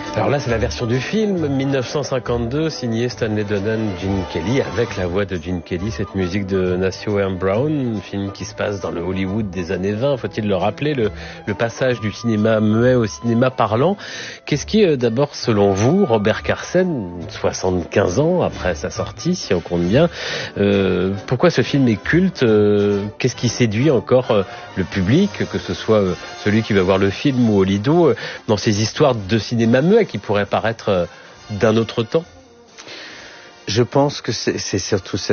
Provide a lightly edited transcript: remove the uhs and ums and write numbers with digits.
Alors là, c'est la version du film 1952, signée Stanley Donen, Gene Kelly, avec la voix de Gene Kelly, cette musique de Nacio M. Brown, un film qui se passe dans le Hollywood des années 20, faut-il le rappeler, le passage du cinéma muet au cinéma parlant. Qu'est-ce qui, d'abord, selon vous, Robert Carsen, 75 ans après sa sortie, si on compte bien, pourquoi ce film est culte? Qu'est-ce qui séduit encore le public, que ce soit celui qui va voir le film ou Lido, dans ces histoires de cinéma muet qui pourraient paraître d'un autre temps? Je pense que c'est surtout